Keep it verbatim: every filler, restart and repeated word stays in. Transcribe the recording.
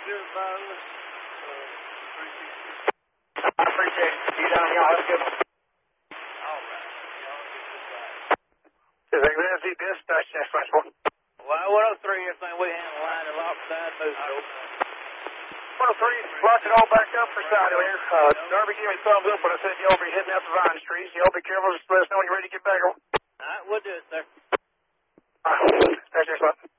I appreciate it. You down, y'all. Have a good one. All right. Y'all get this right. Is that going to be dispatch next one? Well, one oh three, everything we handle line and lock side moves over. one oh three, lock it all back up for side here. Uh, Darby gave me thumbs up when I said y'all be heading out to Vine Street. Y'all be careful. Just let us know when you're ready to get back on. All right, we'll do it, sir. All right. Thanks, next one.